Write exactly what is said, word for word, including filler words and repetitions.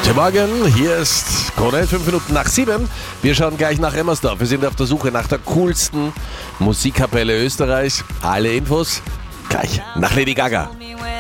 Guten Morgen, hier ist Krone, fünf Minuten nach sieben. Wir schauen gleich nach Emmersdorf. Wir sind auf der Suche nach der coolsten Musikkapelle Österreichs. Alle Infos gleich nach Lady Gaga.